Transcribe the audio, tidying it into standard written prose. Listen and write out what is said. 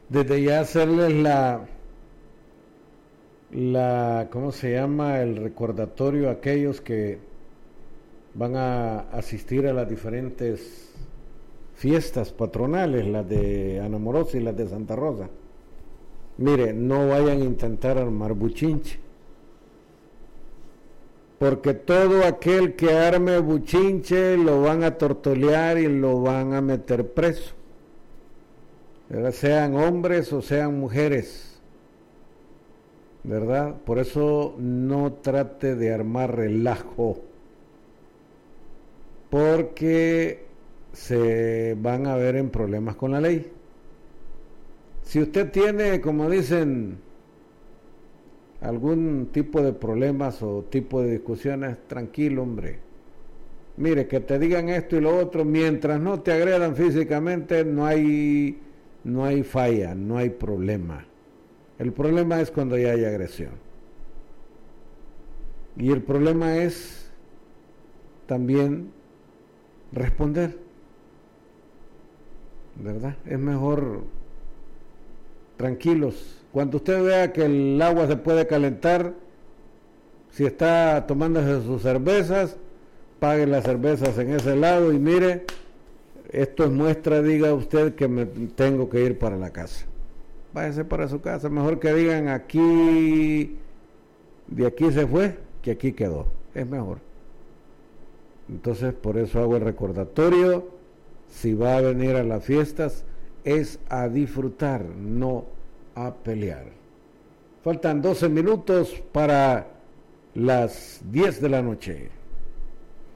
Desde ya hacerles ¿cómo se llama? El recordatorio a aquellos que van a asistir a las diferentes fiestas patronales, las de Ana Morosa y las de Santa Rosa. Mire, no vayan a intentar armar buchinche, porque todo aquel que arme buchinche lo van a tortolear y lo van a meter preso, sean hombres o sean mujeres, ¿verdad? Por eso no trate de armar relajo, porque se van a ver en problemas con la ley. Si usted tiene, como dicen, algún tipo de problemas o tipo de discusiones, tranquilo, hombre. Mire, que te digan esto y lo otro, mientras no te agredan físicamente, no hay falla, no hay problema. El problema es cuando ya hay agresión. Y el problema es también responder, ¿verdad? Es mejor tranquilos. Cuando usted vea que el agua se puede calentar, si está tomándose sus cervezas, pague las cervezas en ese lado y mire, esto es muestra, diga usted que me tengo que ir para la casa. Váyase para su casa, mejor que digan aquí, de aquí se fue, que aquí quedó. Es mejor. Entonces, por eso hago el recordatorio, si va a venir a las fiestas, es a disfrutar, no a pelear. Faltan 12 minutos para las 10 de la noche.